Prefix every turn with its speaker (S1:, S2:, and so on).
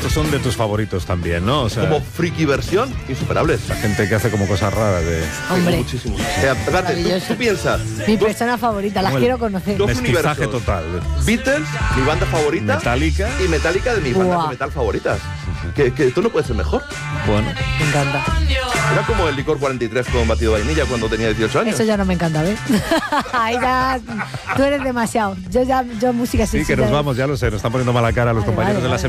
S1: Estos son de tus favoritos también, ¿no? O sea,
S2: como friki versión, insuperables.
S1: la gente que hace como cosas raras de...
S3: Hombre,
S2: Muchísimo. Fíjate,
S3: maravilloso.
S2: tú piensas,
S3: Mi persona favorita, las
S1: Como
S3: quiero conocer.
S2: dos
S1: mestizaje
S2: universos.
S1: total.
S2: Beatles, mi banda favorita.
S1: Metallica.
S2: Y Metallica de mis bandas
S3: Buah.
S2: de metal favoritas. Que esto no puede ser mejor.
S1: Bueno,
S3: Me encanta.
S2: Era como el licor 43 con batido de vainilla cuando tenía 18 años.
S3: Eso ya no me encanta, ¿ves? Ahí ya, tú eres demasiado. Yo música
S1: sí,
S3: sí,
S1: que nos vamos, ya lo sé, nos están poniendo mala cara los
S3: Vale,
S1: compañeros
S3: vale,
S1: de la
S3: vale.